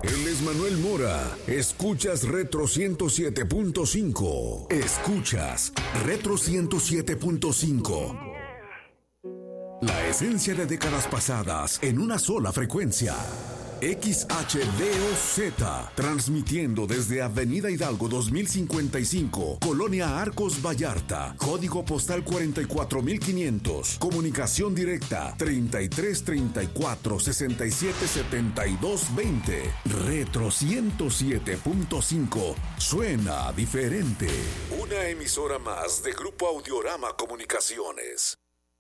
Él es Manuel Mora. Escuchas Retro 107.5. Escuchas Retro 107.5. La esencia de décadas pasadas en una sola frecuencia. XHDOZ, transmitiendo desde Avenida Hidalgo 2055, Colonia Arcos Vallarta, código postal 44500, comunicación directa 3334-677220, Retro 107.5, suena diferente. Una emisora más de Grupo Audiorama Comunicaciones.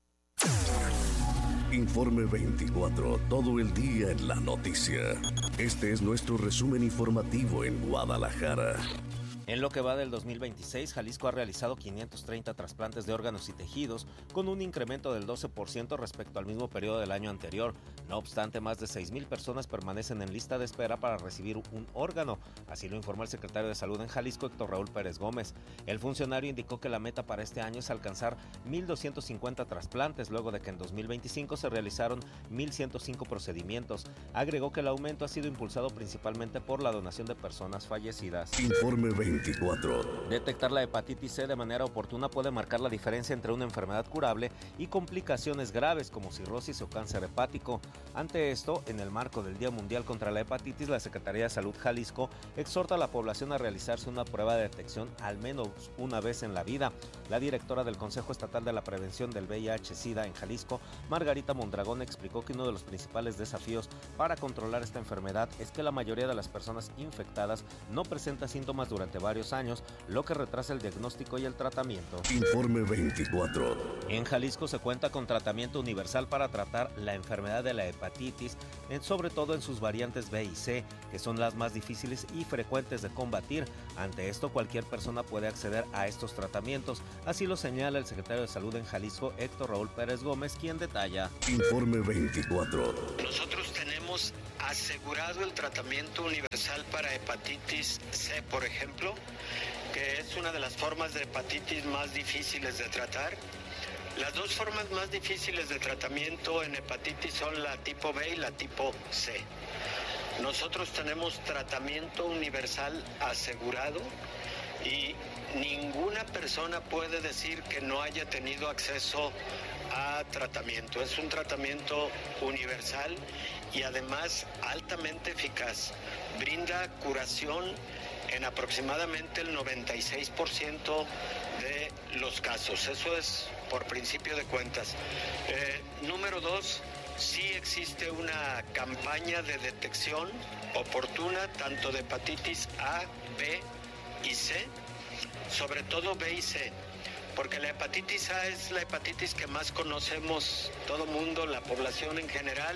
Informe 24, todo el día en la noticia. Este es nuestro resumen informativo en Guadalajara. En lo que va del 2026, Jalisco ha realizado 530 trasplantes de órganos y tejidos, con un incremento del 12% respecto al mismo periodo del año anterior. No obstante, más de 6,000 personas permanecen en lista de espera para recibir un órgano. Así lo informó el secretario de Salud en Jalisco, Héctor Raúl Pérez Gómez. El funcionario indicó que la meta para este año es alcanzar 1,250 trasplantes, luego de que en 2025 se realizaron 1,105 procedimientos. Agregó que el aumento ha sido impulsado principalmente por la donación de personas fallecidas. Informe 24. Detectar la hepatitis C de manera oportuna puede marcar la diferencia entre una enfermedad curable y complicaciones graves como cirrosis o cáncer hepático. Ante esto, en el marco del Día Mundial contra la Hepatitis, la Secretaría de Salud Jalisco exhorta a la población a realizarse una prueba de detección al menos una vez en la vida. La directora del Consejo Estatal de la Prevención del VIH-Sida en Jalisco, Margarita Mondragón, explicó que uno de los principales desafíos para controlar esta enfermedad es que la mayoría de las personas infectadas no presenta síntomas durante varios años, lo que retrasa el diagnóstico y el tratamiento. Informe 24. En Jalisco se cuenta con tratamiento universal para tratar la enfermedad de la hepatitis, sobre todo en sus variantes B y C, que son las más difíciles y frecuentes de combatir. Ante esto, cualquier persona puede acceder a estos tratamientos, así lo señala el secretario de Salud en Jalisco, Héctor Raúl Pérez Gómez, quien detalla. Informe 24. Nosotros tenemos asegurado el tratamiento universal para hepatitis C, por ejemplo, que es una de las formas de hepatitis más difíciles de tratar. Las dos formas más difíciles de tratamiento en hepatitis son la tipo B y la tipo C. Nosotros tenemos tratamiento universal asegurado y ninguna persona puede decir que no haya tenido acceso a tratamiento. Es un tratamiento universal y además altamente eficaz. Brinda curación en aproximadamente el 96% de los casos. Eso es por principio de cuentas. Número 2, sí existe una campaña de detección oportuna tanto de hepatitis A, B y C, sobre todo B y C, porque la hepatitis A es la hepatitis que más conocemos todo mundo, la población en general.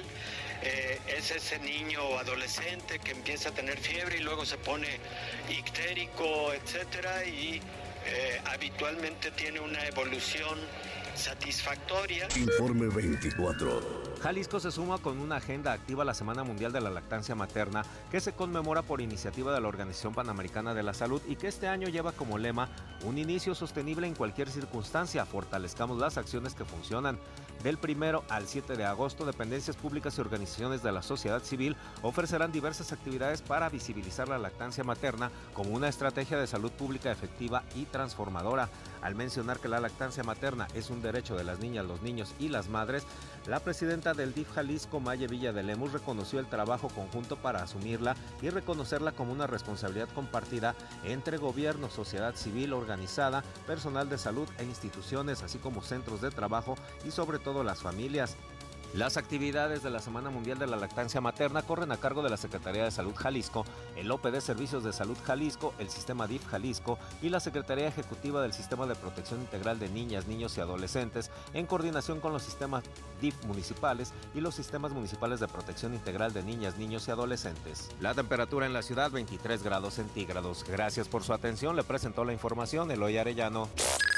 Es ese niño o adolescente que empieza a tener fiebre y luego se pone ictérico, etcétera, y habitualmente tiene una evolución satisfactoria. Informe 24. Jalisco se suma con una agenda activa a la Semana Mundial de la Lactancia Materna, que se conmemora por iniciativa de la Organización Panamericana de la Salud y que este año lleva como lema un inicio sostenible en cualquier circunstancia. Fortalezcamos las acciones que funcionan. Del 1 al 7 de agosto, dependencias públicas y organizaciones de la sociedad civil ofrecerán diversas actividades para visibilizar la lactancia materna como una estrategia de salud pública efectiva y transformadora. Al mencionar que la lactancia materna es un derecho de las niñas, los niños y las madres, la presidenta del DIF Jalisco, Maye Villa de Lemus, reconoció el trabajo conjunto para asumirla y reconocerla como una responsabilidad compartida entre gobierno, sociedad civil organizada, personal de salud e instituciones, así como centros de trabajo y sobre todo las familias. Las actividades de la Semana Mundial de la Lactancia Materna corren a cargo de la Secretaría de Salud Jalisco, el OPD Servicios de Salud Jalisco, el Sistema DIF Jalisco y la Secretaría Ejecutiva del Sistema de Protección Integral de Niñas, Niños y Adolescentes, en coordinación con los sistemas DIF municipales y los sistemas municipales de protección integral de niñas, niños y adolescentes. La temperatura en la ciudad, 23 grados centígrados. Gracias por su atención. Le presentó la información Eloy Arellano.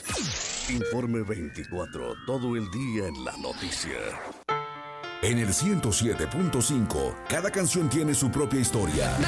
Informe 24, todo el día en la noticia. En el 107.5, cada canción tiene su propia historia.